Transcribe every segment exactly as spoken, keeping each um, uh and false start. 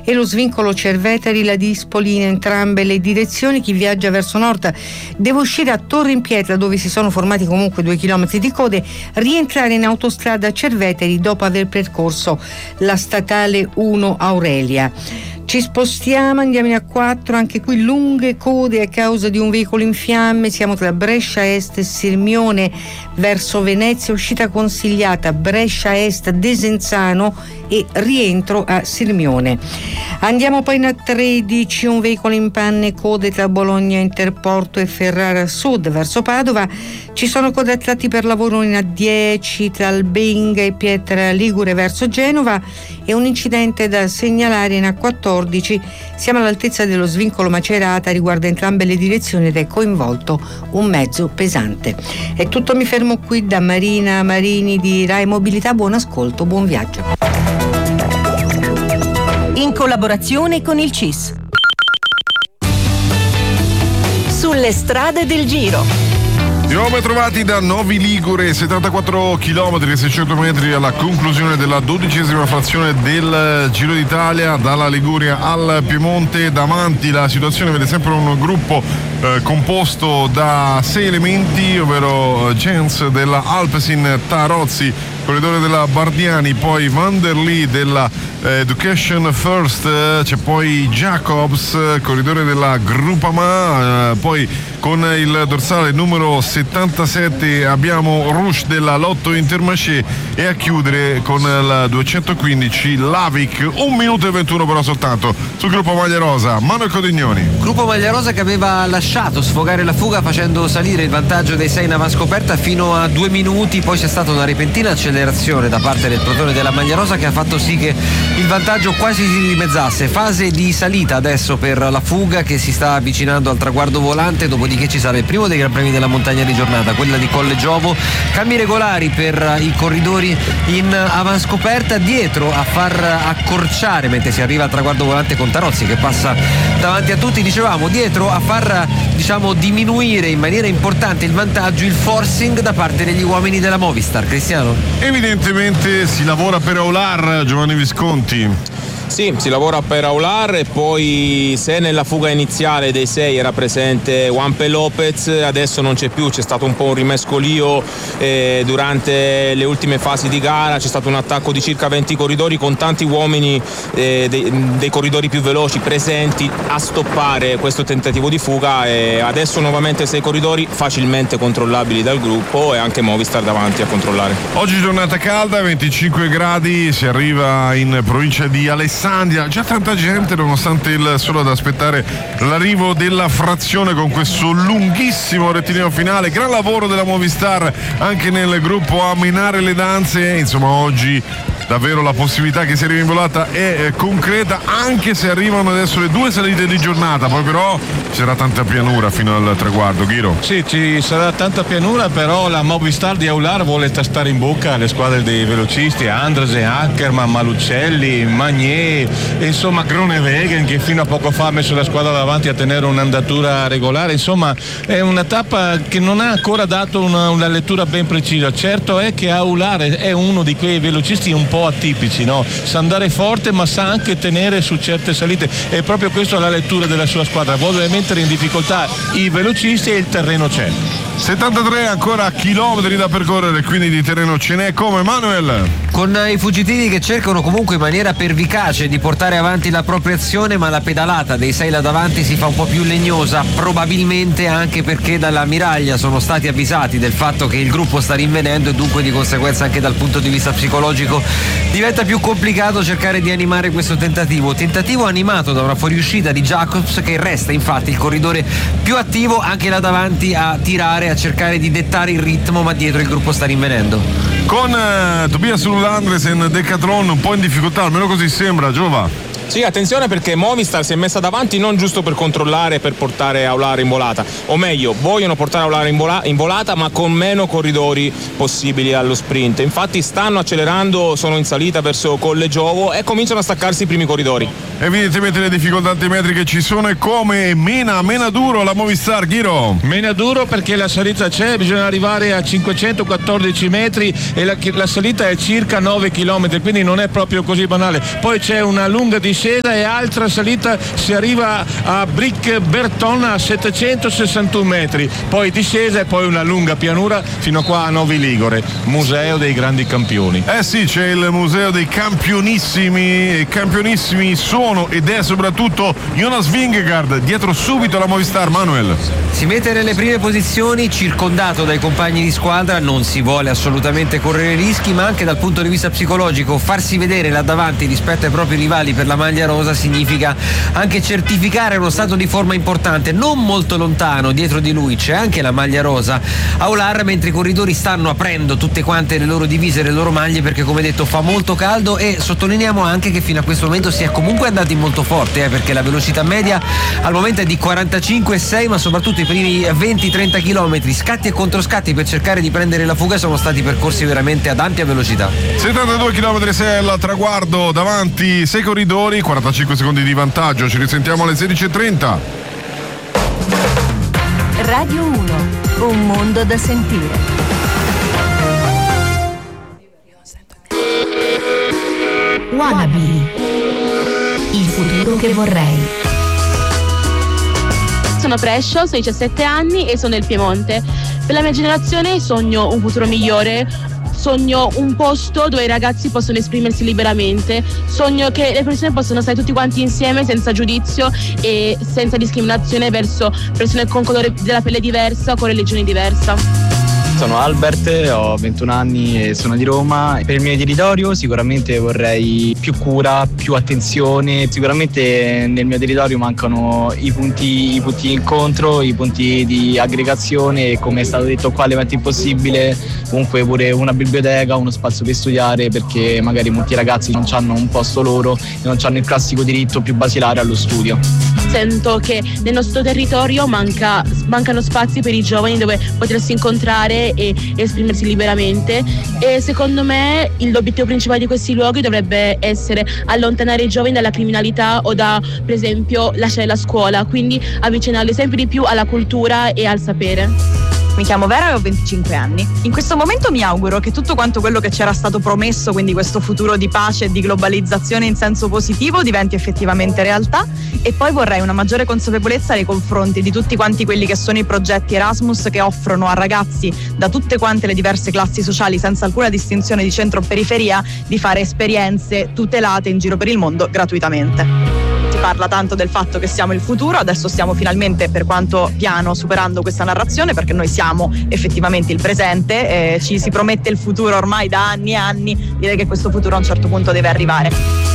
e lo svincolo Cerveteri, la Dispoli in entrambe le direzioni. Chi viaggia verso nord deve uscire a Torre in Pietra, dove si sono formati comunque due chilometri di code, rientrare in autostrada Cerveteri dopo aver percorso la statale uno Aurelia. Ci spostiamo, andiamo in A quattro, anche qui lunghe code a causa di un veicolo in fiamme. Siamo tra Brescia Est e Sirmione verso Venezia, uscita consigliata Brescia Est Desenzano e rientro a Sirmione. Andiamo poi in A tredici, un veicolo in panne, code tra Bologna Interporto e Ferrara Sud verso Padova. Ci sono code a tratti per lavoro in A dieci tra Albenga e Pietra Ligure verso Genova e un incidente da segnalare in A quattordici. Siamo all'altezza dello svincolo Macerata, riguarda entrambe le direzioni ed è coinvolto un mezzo pesante. È tutto, mi fermo qui. Da Marina Marini di Rai Mobilità, buon ascolto, buon viaggio. In collaborazione con il C I S. Sulle strade del Giro. Di nuovo ben trovati da Novi Ligure, settantaquattro chilometri e seicento metri alla conclusione della dodicesima frazione del Giro d'Italia, dalla Liguria al Piemonte. Davanti la situazione vede sempre un gruppo eh, composto da sei elementi, ovvero Jens della Alpecin, Tarozzi, corridore della Bardiani, poi Van der Lee della eh, Education First, eh, c'è poi Jacobs, corridore della Groupama, eh, poi con il dorsale numero settantasette abbiamo Rouge della Lotto Intermarché e a chiudere con il duecentoquindici Lavic. Un minuto e ventuno però soltanto sul gruppo Maglia Rosa. Manuel Codignoni. Gruppo Maglia Rosa che aveva lasciato sfogare la fuga facendo salire il vantaggio dei sei in avanscoperta fino a due minuti, poi c'è stata una repentina accelerazione da parte del protone della Maglia Rosa che ha fatto sì che il vantaggio quasi si dimezzasse. Fase di salita adesso per la fuga che si sta avvicinando al traguardo volante, dopodiché ci sarà il primo dei Gran Premi della montagna di giornata, quella di Colle Giovo. Cambi regolari per i corridori in avanscoperta, dietro a far accorciare mentre si arriva al traguardo volante con Tarozzi che passa davanti a tutti, dicevamo, dietro a far diciamo diminuire in maniera importante il vantaggio, il forcing da parte degli uomini della Movistar. Cristiano? Evidentemente si lavora per Aular, Giovanni Visconti. Sì, si lavora per Aular e poi se nella fuga iniziale dei sei era presente Juanpe Lopez, adesso non c'è più, c'è stato un po' un rimescolio eh, durante le ultime fasi di gara, c'è stato un attacco di circa venti corridori con tanti uomini eh, dei, dei corridori più veloci presenti a stoppare questo tentativo di fuga e adesso nuovamente sei corridori facilmente controllabili dal gruppo e anche Movistar davanti a controllare. Oggi giornata calda, venticinque gradi, si arriva in provincia di Alessandria. Già tanta gente nonostante il sole ad aspettare l'arrivo della frazione con questo lunghissimo rettilineo finale. Gran lavoro della Movistar anche nel gruppo a menare le danze. Insomma, oggi davvero la possibilità che si arrivi in volata è concreta, anche se arrivano adesso le due salite di giornata, poi però ci sarà tanta pianura fino al traguardo. Ghiro? Sì, ci sarà tanta pianura, però la Movistar di Aular vuole tastare in bocca le squadre dei velocisti, Andresen, Ackermann, Malucelli, Magnier, e insomma Groenewegen che fino a poco fa ha messo la squadra davanti a tenere un'andatura regolare. Insomma è una tappa che non ha ancora dato una, una lettura ben precisa. Certo è che Aular è uno di quei velocisti un po' atipici, no? Sa andare forte ma sa anche tenere su certe salite, e proprio questa è la lettura della sua squadra, vuole mettere in difficoltà i velocisti e il terreno c'è. settantatré ancora chilometri da percorrere, quindi di terreno ce n'è come, Manuel? Con i fuggitivi che cercano comunque in maniera pervicace di portare avanti la propria azione, ma la pedalata dei sei là davanti si fa un po' più legnosa, probabilmente anche perché dalla Miraglia sono stati avvisati del fatto che il gruppo sta rinvenendo e dunque di conseguenza anche dal punto di vista psicologico diventa più complicato cercare di animare questo tentativo. Tentativo animato da una fuoriuscita di Jacobs che resta infatti il corridore più attivo anche là davanti a tirare, a cercare di dettare il ritmo, ma dietro il gruppo sta rinvenendo. Con eh, Tobias Ullandresen, Decathlon un po' in difficoltà, almeno così sembra, Giova. Sì, attenzione perché Movistar si è messa davanti non giusto per controllare, per portare Aular in volata, o meglio, vogliono portare Aular in, vola- in volata ma con meno corridori possibili allo sprint. Infatti stanno accelerando, sono in salita verso Colle Giovo e cominciano a staccarsi i primi corridori. Evidentemente le difficoltà altimetriche ci sono, e come mena, mena duro la Movistar, Ghiro? Mena duro perché la salita c'è, bisogna arrivare a cinquecentoquattordici metri e la, la salita è circa nove chilometri, quindi non è proprio così banale. Poi c'è una lunga distanza discesa e altra salita, si arriva a Bric Berton a settecentosessantuno metri, poi discesa e poi una lunga pianura fino qua a Novi Ligure, museo dei grandi campioni. Eh sì, c'è il museo dei campionissimi, e campionissimi sono ed è soprattutto Jonas Vingegaard, dietro subito alla Movistar. Manuel si mette nelle prime posizioni, circondato dai compagni di squadra, non si vuole assolutamente correre rischi, ma anche dal punto di vista psicologico farsi vedere là davanti rispetto ai propri rivali per la maglia rosa significa anche certificare uno stato di forma importante. Non molto lontano dietro di lui c'è anche la maglia rosa Aular, mentre i corridori stanno aprendo tutte quante le loro divise e le loro maglie, perché come detto fa molto caldo, e sottolineiamo anche che fino a questo momento si è comunque andati molto forte, eh, perché la velocità media al momento è di quarantacinque virgola sei, ma soprattutto i primi venti trenta chilometri, scatti e controscatti per cercare di prendere la fuga, sono stati percorsi veramente ad ampia velocità. settantadue chilometri sei al traguardo, davanti sei corridori, quarantacinque secondi di vantaggio. Ci risentiamo alle sedici e trenta. Radio uno, un mondo da sentire. Wannabe, il futuro che vorrei. Sono Precious, ho diciassette anni e sono del Piemonte. Per la mia generazione sogno un futuro migliore, sogno un posto dove i ragazzi possono esprimersi liberamente, sogno che le persone possano stare tutti quanti insieme senza giudizio e senza discriminazione verso persone con colore della pelle diversa o con religione diversa. Sono Albert, ho ventuno anni e sono di Roma. Per il mio territorio sicuramente vorrei più cura, più attenzione. Sicuramente nel mio territorio mancano i punti, i punti di incontro, i punti di aggregazione e, come è stato detto qua, l'evento impossibile, comunque pure una biblioteca, uno spazio per studiare, perché magari molti ragazzi non hanno un posto loro e non hanno il classico diritto più basilare allo studio. Sento che nel nostro territorio manca, mancano spazi per i giovani dove potersi incontrare e esprimersi liberamente, e secondo me l'obiettivo principale di questi luoghi dovrebbe essere allontanare i giovani dalla criminalità o da, per esempio, lasciare la scuola, quindi avvicinarli sempre di più alla cultura e al sapere. Mi chiamo Vera e ho venticinque anni. In questo momento mi auguro che tutto quanto quello che c'era stato promesso, quindi questo futuro di pace e di globalizzazione in senso positivo, diventi effettivamente realtà, e poi vorrei una maggiore consapevolezza nei confronti di tutti quanti quelli che sono i progetti Erasmus, che offrono a ragazzi da tutte quante le diverse classi sociali, senza alcuna distinzione di centro o periferia, di fare esperienze tutelate in giro per il mondo gratuitamente. Si parla tanto del fatto che siamo il futuro, adesso stiamo finalmente, per quanto piano, superando questa narrazione, perché noi siamo effettivamente il presente, eh, ci si promette il futuro ormai da anni e anni, direi che questo futuro a un certo punto deve arrivare.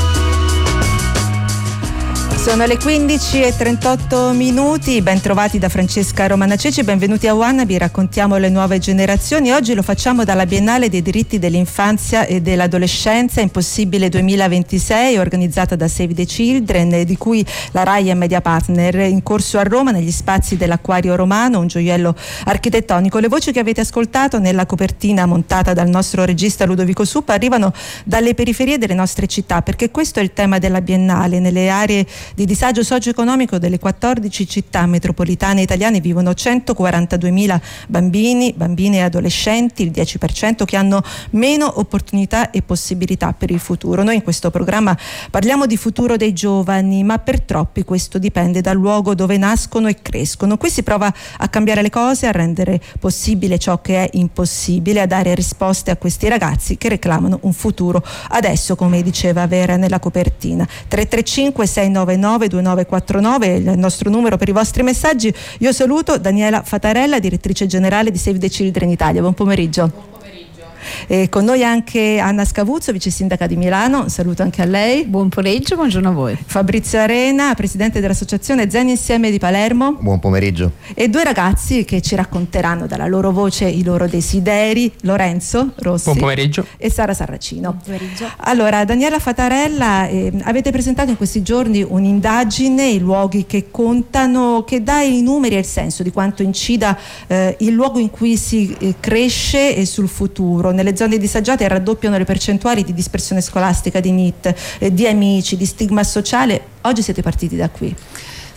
Sono le quindici e trentotto minuti, ben trovati da Francesca Romana Ceci, benvenuti a Wannabe, raccontiamo le nuove generazioni. Oggi lo facciamo dalla Biennale dei diritti dell'infanzia e dell'adolescenza Impossibile duemilaventisei, organizzata da Save the Children, di cui la RAI è media partner, in corso a Roma negli spazi dell'Acquario Romano, un gioiello architettonico. Le voci che avete ascoltato nella copertina montata dal nostro regista Ludovico Suppa arrivano dalle periferie delle nostre città, perché questo è il tema della Biennale. Nelle aree di disagio socio-economico delle quattordici città metropolitane italiane vivono centoquarantaduemila bambini, bambine e adolescenti, il dieci per cento, che hanno meno opportunità e possibilità per il futuro. Noi in questo programma parliamo di futuro dei giovani, ma per troppi questo dipende dal luogo dove nascono e crescono. Qui si prova a cambiare le cose, a rendere possibile ciò che è impossibile, a dare risposte a questi ragazzi che reclamano un futuro adesso, come diceva Vera nella copertina. tre tre cinque sei nove nove due nove quattro nove il nostro numero per i vostri messaggi. Io saluto Daniela Fatarella, direttrice generale di Save the Children Italia. Buon pomeriggio. E con noi anche Anna Scavuzzo, vice sindaca di Milano, un saluto anche a lei. Buon pomeriggio, buongiorno a voi. Fabrizio Arena, presidente dell'associazione Zen Insieme di Palermo. Buon pomeriggio. E due ragazzi che ci racconteranno dalla loro voce i loro desideri, Lorenzo Rossi. Buon pomeriggio. E Sara Sarracino. Buon pomeriggio. Allora, Daniela Fatarella, eh, avete presentato in questi giorni un'indagine, i luoghi che contano, che dà i numeri e il senso di quanto incida eh, il luogo in cui si eh, cresce e sul futuro. Nelle zone disagiate raddoppiano le percentuali di dispersione scolastica, di N I T, eh, di amici, di stigma sociale. Oggi siete partiti da qui.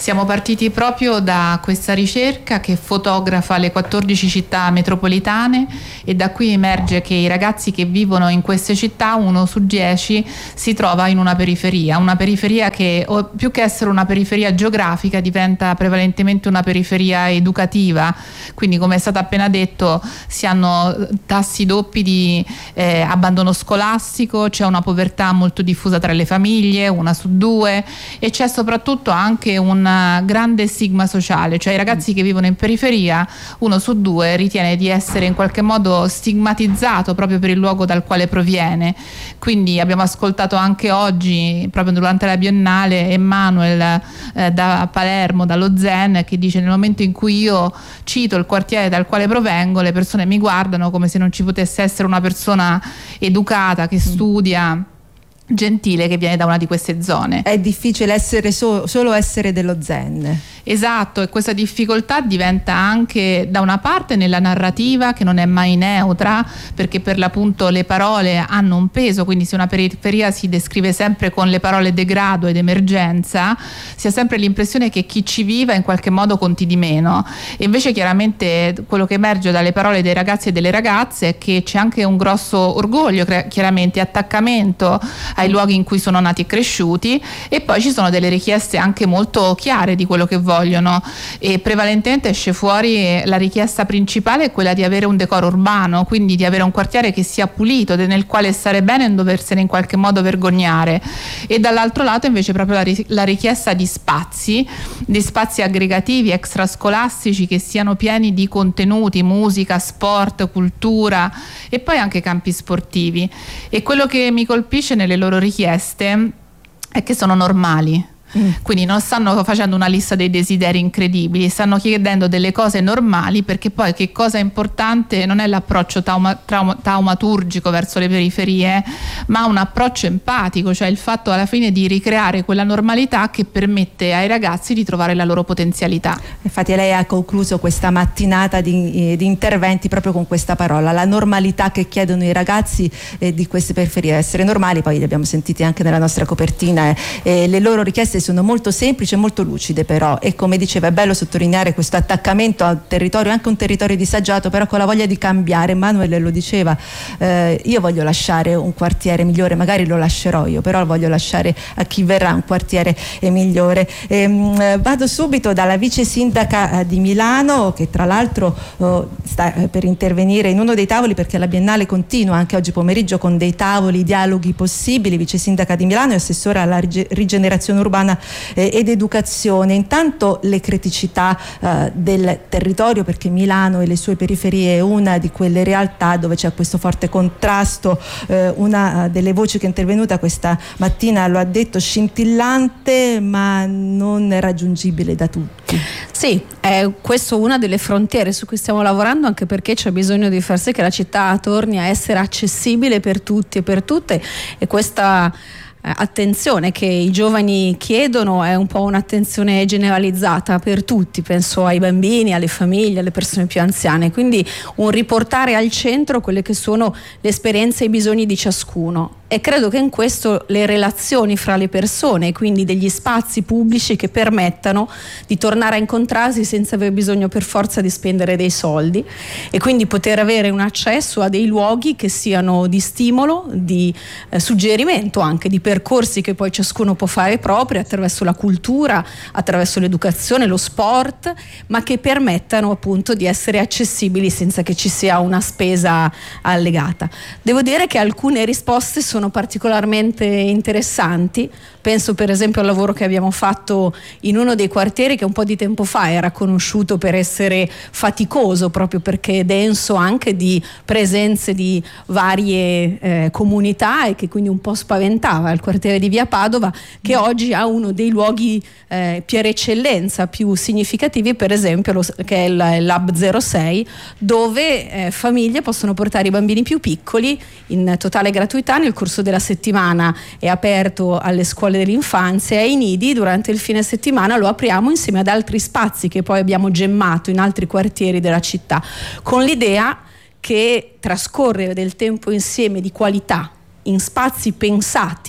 Siamo partiti proprio da questa ricerca che fotografa le quattordici città metropolitane, e da qui emerge che i ragazzi che vivono in queste città, uno su dieci si trova in una periferia, una periferia che più che essere una periferia geografica diventa prevalentemente una periferia educativa. Quindi, come è stato appena detto, si hanno tassi doppi di eh, abbandono scolastico, c'è una povertà molto diffusa tra le famiglie, una su due, e c'è soprattutto anche un grande stigma sociale, cioè i ragazzi che vivono in periferia, uno su due ritiene di essere in qualche modo stigmatizzato proprio per il luogo dal quale proviene. Quindi abbiamo ascoltato anche oggi, proprio durante la Biennale, Emanuel eh, da Palermo, dallo Zen, che dice: nel momento in cui io cito il quartiere dal quale provengo, le persone mi guardano come se non ci potesse essere una persona educata, che studia, gentile, che viene da una di queste zone. È difficile essere so- solo essere dello Zen. Esatto, e questa difficoltà diventa anche, da una parte, nella narrativa, che non è mai neutra, perché per l'appunto le parole hanno un peso, quindi se una periferia si descrive sempre con le parole degrado ed emergenza, si ha sempre l'impressione che chi ci viva in qualche modo conti di meno. E invece chiaramente quello che emerge dalle parole dei ragazzi e delle ragazze è che c'è anche un grosso orgoglio, chiaramente attaccamento ai luoghi in cui sono nati e cresciuti, e poi ci sono delle richieste anche molto chiare di quello che vogliono, e prevalentemente esce fuori la richiesta principale è quella di avere un decoro urbano, quindi di avere un quartiere che sia pulito, nel quale stare bene e non doversene in qualche modo vergognare. E dall'altro lato invece proprio la, ri- la richiesta di spazi, di spazi aggregativi, extrascolastici, che siano pieni di contenuti, musica, sport, cultura, e poi anche campi sportivi. E quello che mi colpisce nelle loro richieste è che sono normali. Mm. Quindi non stanno facendo una lista dei desideri incredibili, stanno chiedendo delle cose normali, perché poi che cosa è importante non è l'approccio tauma, trauma, taumaturgico verso le periferie, ma un approccio empatico, cioè il fatto alla fine di ricreare quella normalità che permette ai ragazzi di trovare la loro potenzialità. Infatti lei ha concluso questa mattinata di, di interventi proprio con questa parola, la normalità che chiedono i ragazzi eh, di queste periferie, essere normali. Poi li abbiamo sentiti anche nella nostra copertina, eh, eh, le loro richieste sono molto semplici e molto lucide, però, e come diceva, è bello sottolineare questo attaccamento al territorio, anche un territorio disagiato, però con la voglia di cambiare. Manuel lo diceva, eh, io voglio lasciare un quartiere migliore, magari lo lascerò io, però voglio lasciare a chi verrà un quartiere migliore. E, mh, vado subito dalla vice sindaca di Milano, che tra l'altro oh, sta per intervenire in uno dei tavoli, perché la Biennale continua anche oggi pomeriggio con dei tavoli, dialoghi possibili. Vice sindaca di Milano e assessore alla rigenerazione urbana ed educazione. Intanto le criticità eh, del territorio, perché Milano e le sue periferie è una di quelle realtà dove c'è questo forte contrasto. Eh, una delle voci che è intervenuta questa mattina lo ha detto, scintillante ma non raggiungibile da tutti. Sì, è questo una delle frontiere su cui stiamo lavorando, anche perché c'è bisogno di far sì che la città torni a essere accessibile per tutti e per tutte, e questa attenzione che i giovani chiedono è un po' un'attenzione generalizzata per tutti, penso ai bambini, alle famiglie, alle persone più anziane, quindi un riportare al centro quelle che sono le esperienze e i bisogni di ciascuno. E credo che in questo le relazioni fra le persone, quindi degli spazi pubblici che permettano di tornare a incontrarsi senza aver bisogno per forza di spendere dei soldi, e quindi poter avere un accesso a dei luoghi che siano di stimolo, di eh, suggerimento, anche di percorsi che poi ciascuno può fare propri attraverso la cultura, attraverso l'educazione, lo sport, ma che permettano appunto di essere accessibili senza che ci sia una spesa allegata. Devo dire che alcune risposte sono particolarmente interessanti. Penso per esempio al lavoro che abbiamo fatto in uno dei quartieri che un po' di tempo fa era conosciuto per essere faticoso, proprio perché è denso anche di presenze di varie eh, comunità, e che quindi un po' spaventava, il quartiere di Via Padova, che oggi ha uno dei luoghi eh, per eccellenza più significativi, per esempio lo, che è il Lab zero sei, dove eh, famiglie possono portare i bambini più piccoli in totale gratuità. Nel corso della settimana è aperto alle scuole dell'infanzia, e ai nidi durante il fine settimana lo apriamo insieme ad altri spazi che poi abbiamo gemmato in altri quartieri della città, con l'idea che trascorrere del tempo insieme di qualità in spazi pensati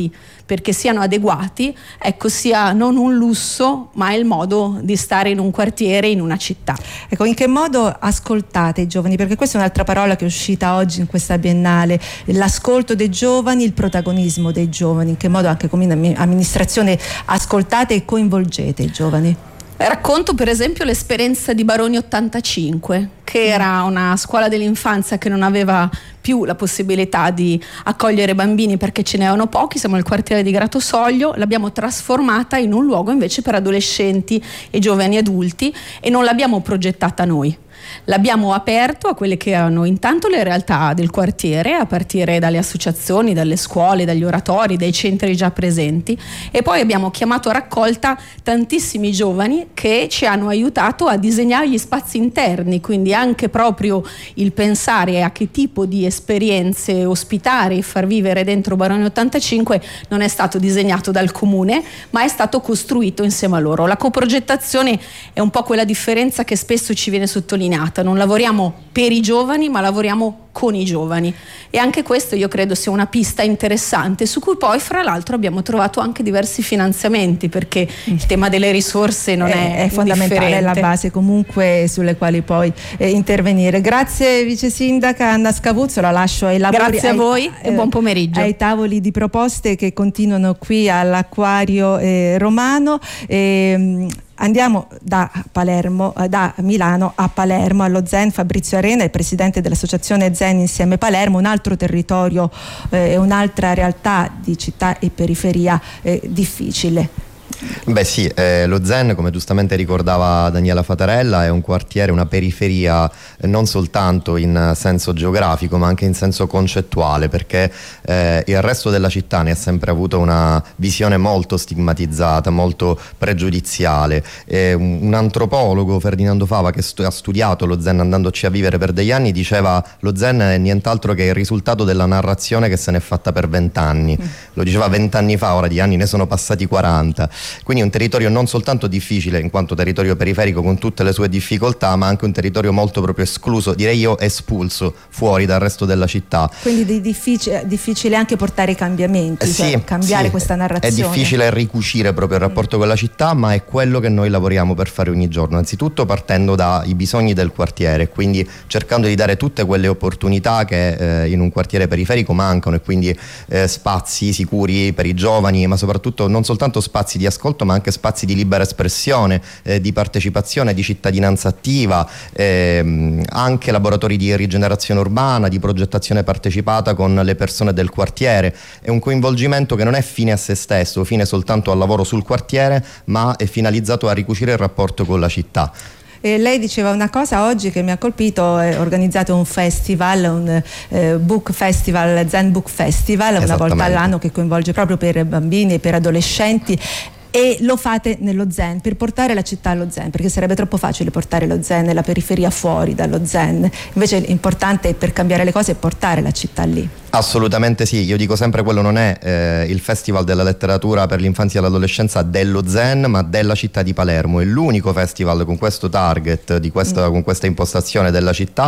perché siano adeguati, ecco, sia non un lusso ma il modo di stare in un quartiere, in una città. Ecco, in che modo ascoltate i giovani? Perché questa è un'altra parola che è uscita oggi in questa biennale, l'ascolto dei giovani, il protagonismo dei giovani. In che modo anche come amministrazione ascoltate e coinvolgete i giovani? Racconto per esempio l'esperienza di Baroni ottantacinque, che era una scuola dell'infanzia che non aveva più la possibilità di accogliere bambini perché ce n'erano pochi. Siamo nel quartiere di Gratosoglio, l'abbiamo trasformata in un luogo invece per adolescenti e giovani adulti e non l'abbiamo progettata noi. L'abbiamo aperto a quelle che erano intanto le realtà del quartiere, a partire dalle associazioni, dalle scuole, dagli oratori, dai centri già presenti, e poi abbiamo chiamato a raccolta tantissimi giovani che ci hanno aiutato a disegnare gli spazi interni, quindi anche proprio il pensare a che tipo di esperienze ospitare e far vivere dentro Baroni ottantacinque non è stato disegnato dal comune, ma è stato costruito insieme a loro. La coprogettazione è un po' quella differenza che spesso ci viene sottolineata. Non lavoriamo per i giovani, ma lavoriamo con i giovani, e anche questo io credo sia una pista interessante su cui poi fra l'altro abbiamo trovato anche diversi finanziamenti, perché il tema delle risorse non è, è, è fondamentale, è la base comunque sulle quali poi eh, intervenire. Grazie vice sindaca Anna Scavuzzo, la lascio ai lavori. Grazie a voi ai, e buon pomeriggio. Ai tavoli di proposte che continuano qui all'Acquario eh, Romano. E, andiamo da Palermo, da Milano a Palermo, allo Zen. Fabrizio Arena, il presidente dell'associazione Zen Insieme Palermo, un altro territorio e eh, un'altra realtà di città e periferia eh, difficile. Beh sì, eh, lo Zen, come giustamente ricordava Daniela Fatarella, è un quartiere, una periferia eh, non soltanto in senso geografico ma anche in senso concettuale, perché eh, il resto della città ne ha sempre avuto una visione molto stigmatizzata, molto pregiudiziale. Eh, un, un antropologo, Ferdinando Fava, che stu- ha studiato lo Zen andandoci a vivere per degli anni, diceva: lo Zen è nient'altro che il risultato della narrazione che se n'è fatta per vent'anni. Mm. Lo diceva vent'anni fa, ora di anni ne sono passati quaranta. Quindi un territorio non soltanto difficile in quanto territorio periferico con tutte le sue difficoltà, ma anche un territorio molto proprio escluso, direi io espulso fuori dal resto della città. Quindi di difficile, difficile anche portare i cambiamenti, eh, cioè sì, cambiare sì, questa narrazione. È difficile ricucire proprio il rapporto mm. con la città, ma è quello che noi lavoriamo per fare ogni giorno, anzitutto partendo dai bisogni del quartiere, quindi cercando di dare tutte quelle opportunità che eh, in un quartiere periferico mancano, e quindi eh, spazi sicuri per i giovani, ma soprattutto non soltanto spazi di ascolto ma anche spazi di libera espressione, eh, di partecipazione, di cittadinanza attiva, ehm, anche laboratori di rigenerazione urbana, di progettazione partecipata con le persone del quartiere. È un coinvolgimento che non è fine a se stesso, fine soltanto al lavoro sul quartiere, ma è finalizzato a ricucire il rapporto con la città. E lei diceva una cosa oggi che mi ha colpito: è organizzato un festival, un eh, book festival, Zen Book Festival, una volta all'anno, che coinvolge proprio per bambini e per adolescenti. E lo fate nello Zen per portare la città allo Zen, perché sarebbe troppo facile portare lo Zen nella periferia fuori dallo Zen. Invece l'importante per cambiare le cose è portare la città lì. Assolutamente sì, io dico sempre quello non è eh, il festival della letteratura per l'infanzia e l'adolescenza dello Zen, ma della città di Palermo. È l'unico festival con questo target, di questa, mm. con questa impostazione della città,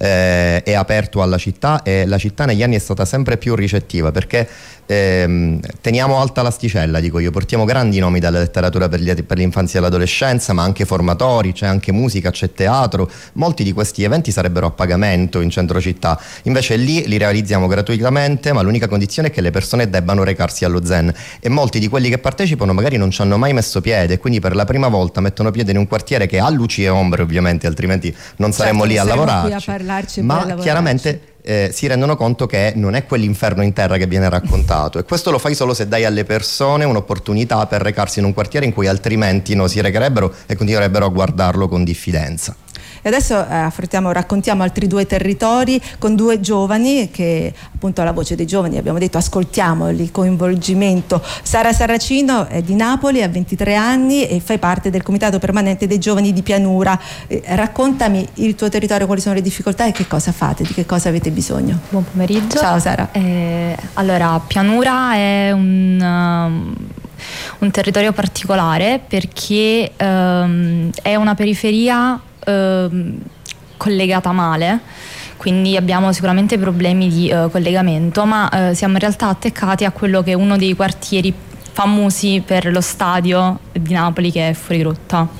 eh, è aperto alla città, e la città negli anni è stata sempre più ricettiva, perché ehm, teniamo alta l'asticella, dico io, portiamo grandi nomi dalla letteratura per, gli, per l'infanzia e l'adolescenza, ma anche formatori, c'è anche musica, c'è teatro. Molti di questi eventi sarebbero a pagamento in centro città, invece lì li realizziamo gratuitamente, ma l'unica condizione è che le persone debbano recarsi allo Zen, e molti di quelli che partecipano magari non ci hanno mai messo piede, e quindi per la prima volta mettono piede in un quartiere che ha luci e ombre, ovviamente, altrimenti non saremmo certo, lì a lavorarci, a parlarci, ma a lavorarci. Chiaramente Eh, si rendono conto che non è quell'inferno in terra che viene raccontato, e questo lo fai solo se dai alle persone un'opportunità per recarsi in un quartiere in cui altrimenti non si recherebbero e continuerebbero a guardarlo con diffidenza. E adesso eh, affrontiamo, raccontiamo altri due territori con due giovani che, appunto, alla voce dei giovani abbiamo detto ascoltiamoli, il coinvolgimento. Sara Saracino è di Napoli, ha ventitré anni e fai parte del comitato permanente dei giovani di Pianura. Eh, raccontami il tuo territorio, quali sono le difficoltà e che cosa fate, di che cosa avete bisogno. Buon pomeriggio. Ciao Sara. Eh, allora, Pianura è un... Um... un territorio particolare perché um, è una periferia um, collegata male, quindi abbiamo sicuramente problemi di eh, collegamento, ma eh, siamo in realtà attaccati a quello che è uno dei quartieri famosi per lo stadio di Napoli, che è Fuorigrotta.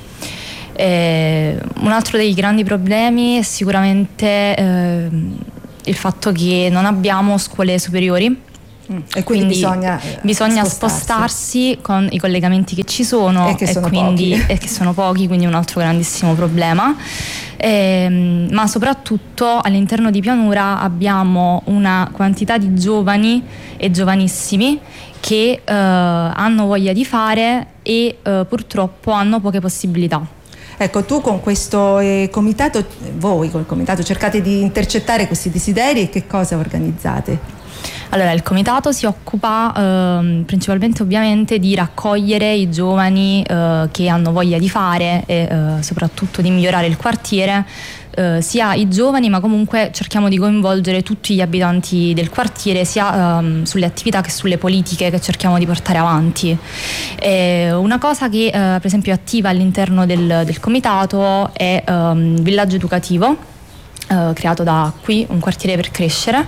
Eh, un altro dei grandi problemi è sicuramente eh, il fatto che non abbiamo scuole superiori. Mm. E quindi, quindi bisogna, eh, bisogna spostarsi. spostarsi con i collegamenti che ci sono e che, e sono, quindi, pochi. E che sono pochi, quindi un altro grandissimo problema. Eh, ma soprattutto all'interno di Pianura abbiamo una quantità di giovani e giovanissimi che eh, hanno voglia di fare e eh, purtroppo hanno poche possibilità. Ecco, tu con questo eh, comitato, voi col comitato cercate di intercettare questi desideri e che cosa organizzate? Allora, il comitato si occupa eh, principalmente ovviamente di raccogliere i giovani eh, che hanno voglia di fare e eh, soprattutto di migliorare il quartiere, eh, sia i giovani, ma comunque cerchiamo di coinvolgere tutti gli abitanti del quartiere, sia ehm, sulle attività che sulle politiche che cerchiamo di portare avanti. E una cosa che eh, per esempio è attiva all'interno del, del comitato è ehm, il villaggio educativo, eh, creato da Qui, un quartiere per crescere,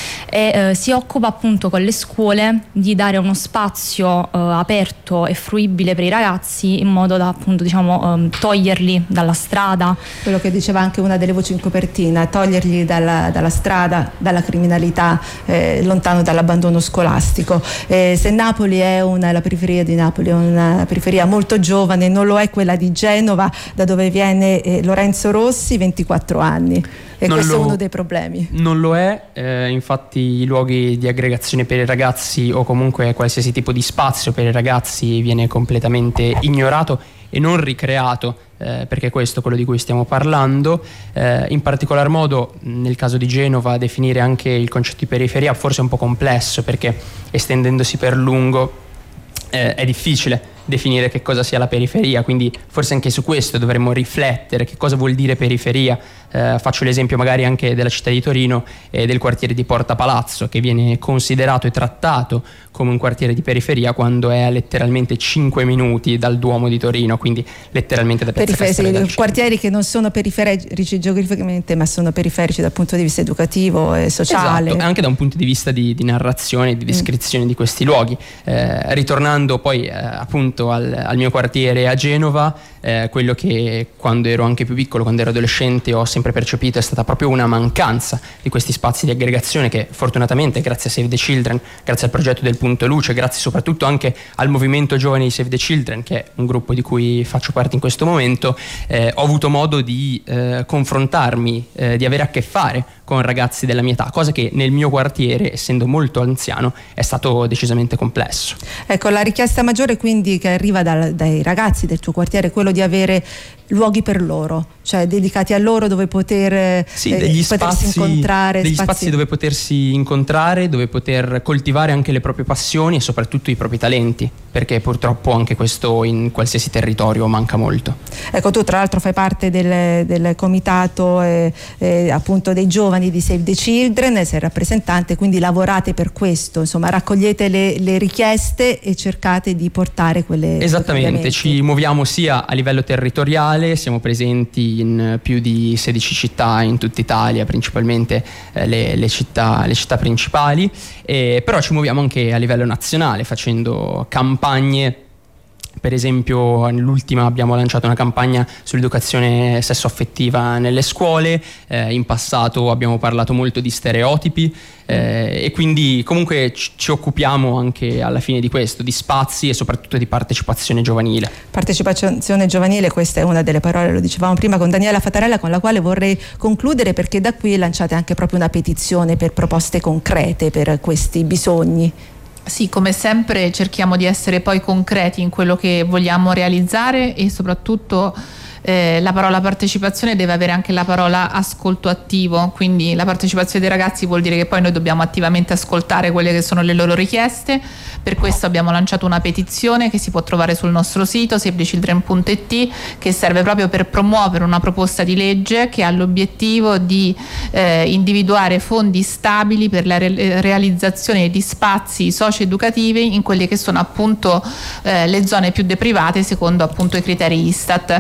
e eh, si occupa appunto con le scuole di dare uno spazio eh, aperto e fruibile per i ragazzi, in modo da appunto diciamo eh, toglierli dalla strada. Quello che diceva anche una delle voci in copertina, toglierli dalla, dalla strada, dalla criminalità, eh, lontano dall'abbandono scolastico. Eh, se Napoli è una, la periferia di Napoli è una periferia molto giovane, non lo è quella di Genova, da dove viene eh, Lorenzo Rossi, ventiquattro anni. E non questo lo, è uno dei problemi. Non lo è, eh, infatti i luoghi di aggregazione per i ragazzi o comunque qualsiasi tipo di spazio per i ragazzi viene completamente ignorato e non ricreato, eh, perché questo è quello di cui stiamo parlando. Eh, in particolar modo nel caso di Genova definire anche il concetto di periferia forse è un po' complesso, perché estendendosi per lungo eh, è difficile definire che cosa sia la periferia, quindi forse anche su questo dovremmo riflettere, che cosa vuol dire periferia. Eh, faccio l'esempio magari anche della città di Torino e del quartiere di Porta Palazzo, che viene considerato e trattato come un quartiere di periferia quando è a letteralmente cinque minuti dal Duomo di Torino, quindi letteralmente da Piazza Castello dal centro. Quartieri che non sono periferici geograficamente, ma sono periferici dal punto di vista educativo e sociale. Esatto, anche da un punto di vista di, di narrazione, di descrizione mm. di questi luoghi. Eh, ritornando poi eh, appunto al, al mio quartiere a Genova, eh, quello che quando ero anche più piccolo, quando ero adolescente, ho sempre percepito è stata proprio una mancanza di questi spazi di aggregazione che fortunatamente grazie a Save the Children, grazie al progetto del Punto Luce, grazie soprattutto anche al movimento giovani di Save the Children, che è un gruppo di cui faccio parte in questo momento, eh, ho avuto modo di eh, confrontarmi, eh, di avere a che fare con ragazzi della mia età, cosa che nel mio quartiere, essendo molto anziano, è stato decisamente complesso. Ecco, la richiesta maggiore quindi che arriva dal, dai ragazzi del tuo quartiere è quello di avere luoghi per loro, cioè dedicati a loro, dove poter sì, degli eh, spazi, potersi incontrare, degli spazi... spazi dove potersi incontrare, dove poter coltivare anche le proprie passioni e soprattutto i propri talenti, perché purtroppo anche questo in qualsiasi territorio manca molto. Ecco, tu tra l'altro fai parte del, del comitato eh, eh, appunto dei giovani di Save the Children, sei rappresentante, quindi lavorate per questo, insomma raccogliete le, le richieste e cercate di portare quelle. Esattamente, ci muoviamo sia a livello territoriale, siamo presenti in più di sedici città in tutta Italia, principalmente eh, le, le, città, le città principali, eh, però ci muoviamo anche a livello nazionale facendo campagne. Per esempio nell'ultima abbiamo lanciato una campagna sull'educazione sessuaffettiva nelle scuole, eh, in passato abbiamo parlato molto di stereotipi eh, e quindi comunque ci, ci occupiamo anche alla fine di questo, di spazi e soprattutto di partecipazione giovanile. Partecipazione giovanile, questa è una delle parole, lo dicevamo prima con Daniela Fattarella, con la quale vorrei concludere, perché da qui lanciate anche proprio una petizione per proposte concrete per questi bisogni. Sì, come sempre cerchiamo di essere poi concreti in quello che vogliamo realizzare e soprattutto eh, la parola partecipazione deve avere anche la parola ascolto attivo, quindi la partecipazione dei ragazzi vuol dire che poi noi dobbiamo attivamente ascoltare quelle che sono le loro richieste. Per questo abbiamo lanciato una petizione che si può trovare sul nostro sito save the children punto it, che serve proprio per promuovere una proposta di legge che ha l'obiettivo di eh, individuare fondi stabili per la re- realizzazione di spazi socio-educativi in quelle che sono appunto eh, le zone più deprivate secondo appunto i criteri Istat, e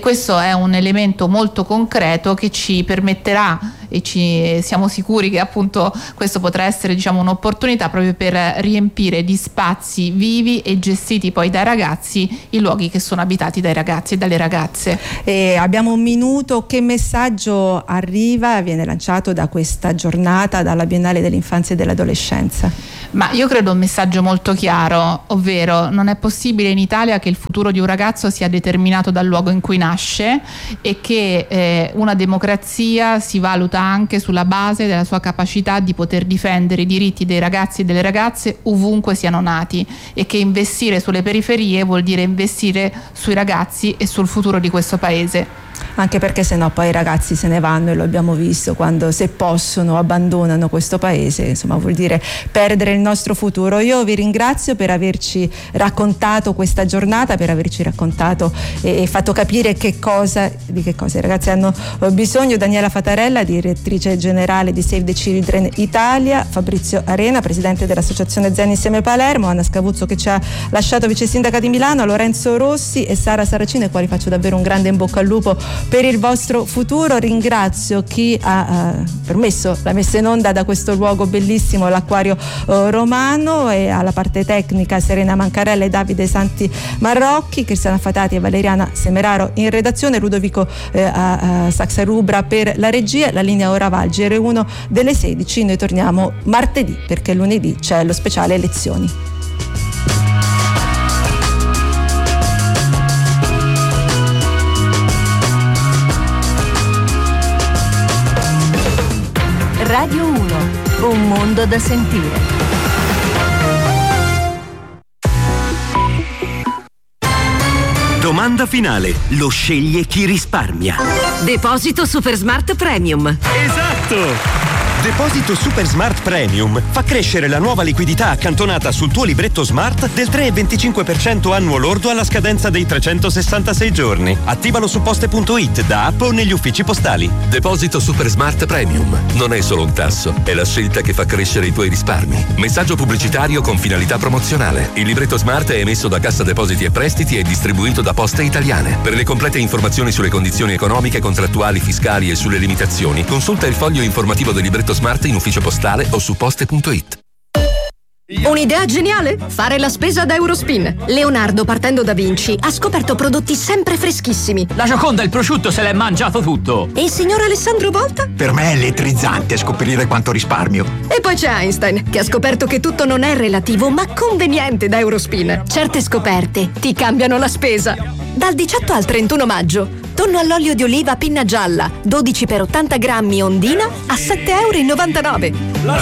questo è un elemento molto concreto che ci permetterà, e ci siamo sicuri che appunto questo potrà essere, diciamo, un'opportunità proprio per riempire di spazi vivi e gestiti poi dai ragazzi i luoghi che sono abitati dai ragazzi e dalle ragazze. E abbiamo un minuto, che messaggio arriva, viene lanciato da questa giornata, dalla Biennale dell'Infanzia e dell'Adolescenza? Ma io credo un messaggio molto chiaro, ovvero non è possibile in Italia che il futuro di un ragazzo sia determinato dal luogo in cui nasce, e che eh, una democrazia si valuta anche sulla base della sua capacità di poter difendere i diritti dei ragazzi e delle ragazze ovunque siano nati, e che investire sulle periferie vuol dire investire sui ragazzi e sul futuro di questo paese. Anche perché sennò poi i ragazzi se ne vanno, e lo abbiamo visto, quando, se possono, abbandonano questo paese, insomma vuol dire perdere il nostro futuro. Io vi ringrazio per averci raccontato questa giornata, per averci raccontato e, e fatto capire che cosa, di che cosa i ragazzi hanno bisogno. Daniela Fatarella, direttrice generale di Save the Children Italia, Fabrizio Arena, presidente dell'associazione Zen Insieme Palermo, Anna Scavuzzo che ci ha lasciato, vice sindaca di Milano, Lorenzo Rossi e Sara Saracino, ai quali faccio davvero un grande in bocca al lupo per il vostro futuro. Ringrazio chi ha uh, permesso la messa in onda da questo luogo bellissimo, l'Acquario uh, Romano, e alla parte tecnica Serena Mancarella e Davide Santi Marrocchi, Cristiana Fatati e Valeriana Semeraro in redazione, Ludovico uh, uh, Saxarubra per la regia. La linea ora va al G R uno delle sedici. Noi torniamo martedì, perché lunedì c'è lo speciale elezioni. Radio uno, un mondo da sentire. Domanda finale, lo sceglie chi risparmia. Deposito Super Smart Premium. Esatto! Deposito Super Smart Premium fa crescere la nuova liquidità accantonata sul tuo libretto Smart del tre virgola venticinque per cento annuo lordo alla scadenza dei trecentosessantasei giorni. Attivalo su poste punto it, da app o negli uffici postali. Deposito Super Smart Premium non è solo un tasso, è la scelta che fa crescere i tuoi risparmi. Messaggio pubblicitario con finalità promozionale. Il libretto Smart è emesso da Cassa Depositi e Prestiti e distribuito da Poste Italiane. Per le complete informazioni sulle condizioni economiche, contrattuali, fiscali e sulle limitazioni, consulta il foglio informativo del libretto Smart in ufficio postale o su poste punto it. Un'idea geniale? Fare la spesa da Eurospin. Leonardo, partendo da Vinci, ha scoperto prodotti sempre freschissimi. La Gioconda, il prosciutto, se l'è mangiato tutto. E il signor Alessandro Volta? Per me è elettrizzante scoprire quanto risparmio. E poi c'è Einstein, che ha scoperto che tutto non è relativo, ma conveniente da Eurospin. Certe scoperte ti cambiano la spesa. Dal diciotto al trentuno maggio. Tonno all'olio di oliva pinna gialla, dodici per ottanta grammi Ondina a sette virgola novantanove euro.